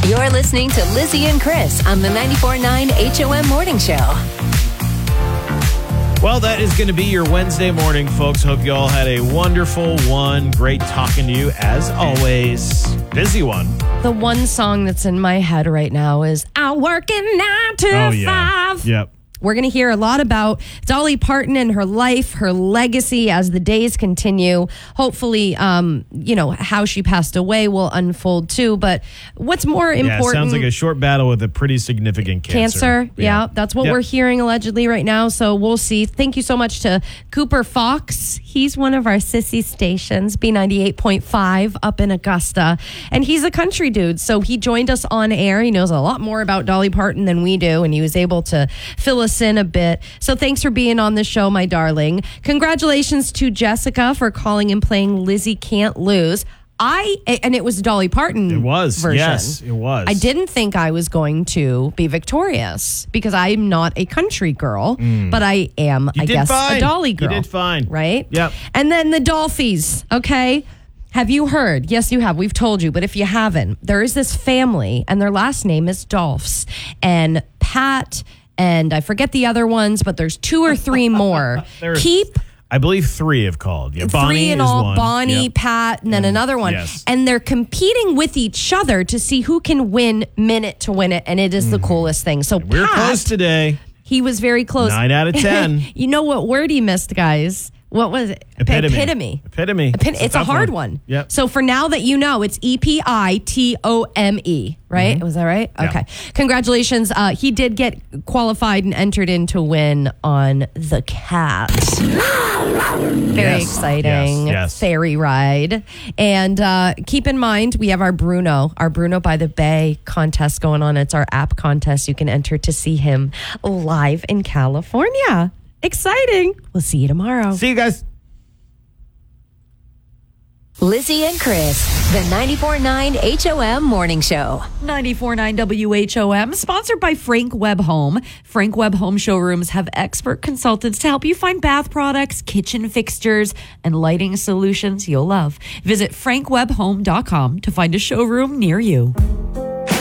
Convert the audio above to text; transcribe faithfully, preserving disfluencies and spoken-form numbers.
You're listening to Lizzie and Chris on the ninety-four point nine H O M Morning Show. Well, that is going to be your Wednesday morning, folks. Hope you all had a wonderful one. Great talking to you, as always. Busy one. The one song that's in my head right now is I work in nine to Oh, yeah. five. Yep. We're going to hear a lot about Dolly Parton and her life, her legacy as the days continue. Hopefully, um, you know, how she passed away will unfold too. But what's more Yeah, important... sounds like a short battle with a pretty significant cancer. Cancer, yeah. That's what Yep. we're hearing allegedly right now. So we'll see. Thank you so much to Cooper Fox. He's one of our sissy stations, B ninety-eight point five up in Augusta. And he's a country dude. So he joined us on air. He knows a lot more about Dolly Parton than we do. And he was able to fill us in a bit. So thanks for being on the show, my darling. Congratulations to Jessica for calling and playing Lizzie Can't Lose. I and it was Dolly Parton. It was. Version. Yes, it was. I didn't think I was going to be victorious because I'm not a country girl, but I am, You I did guess, fine. a Dolly girl. You did fine. Right? Yep. And then the Dolphys, okay? Have you heard? Yes, you have. We've told you. But if you haven't, there is this family, and their last name is Dolphs. And Pat, and I forget the other ones, but there's two or three more. There's- Keep... I believe three have called. Yeah, Bonnie Three in is all, one. Bonnie, Yep. Pat, and then And- another one. yes. And they're competing with each other to see who can win minute to win it. And it is the coolest thing. So We're Pat, close today. he was very close. Nine out of ten. You know what word he missed, guys? What was it? Epitome. Epitome. Epitome. Epit- it's a tough hard one. Yep. So for now that you know, it's E P I T O M E, right? Mm-hmm. Was that right? Yeah. Okay. Congratulations. Uh, he did get qualified and entered in to win on the Cat. Very Yes. exciting. Yes, yes. Ferry ride. And uh, keep in mind, we have our Bruno, our Bruno by the Bay contest going on. It's our app contest. You can enter to see him live in California. Exciting. We'll see you tomorrow. See you guys. Lizzie and Chris, the ninety-four point nine H O M Morning Show. ninety-four point nine W H O M, sponsored by Frank Webb Home. Frank Webb Home showrooms have expert consultants to help you find bath products, kitchen fixtures, and lighting solutions you'll love. Visit frank webb home dot com to find a showroom near you.